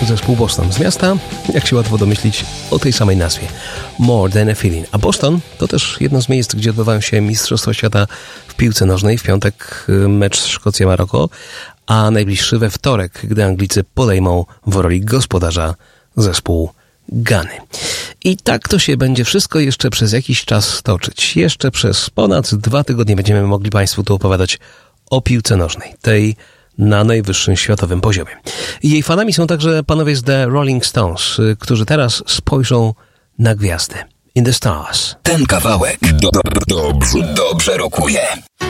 zespół Boston z miasta, jak się łatwo domyślić, o tej samej nazwie. More Than a Feeling. A Boston to też jedno z miejsc, gdzie odbywają się Mistrzostwa Świata w piłce nożnej. W piątek mecz Szkocja-Maroko, a najbliższy we wtorek, gdy Anglicy podejmą w roli gospodarza zespół Gany. I tak to się będzie wszystko jeszcze przez jakiś czas toczyć. Jeszcze przez ponad 2 tygodnie będziemy mogli Państwu tu opowiadać o piłce nożnej, tej na najwyższym światowym poziomie. Jej fanami są także panowie z The Rolling Stones, którzy teraz spojrzą na gwiazdy. In the Stars. Ten kawałek dobrze rokuje.